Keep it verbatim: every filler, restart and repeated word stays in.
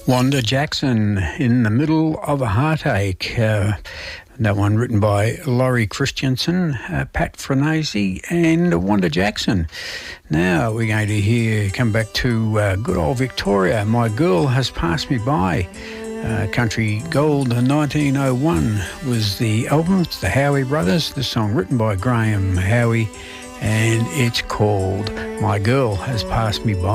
Wanda Jackson, In the Middle of a Heartache. Uh, that one written by Laurie Christensen, uh, Pat Frenese and Wanda Jackson. Now we're going to hear, come back to uh, good old Victoria. My Girl Has Passed Me By. Uh, Country Gold nineteen oh one was the album. It's the Howie Brothers. The song written by Graham Howie, and it's called My Girl Has Passed Me By.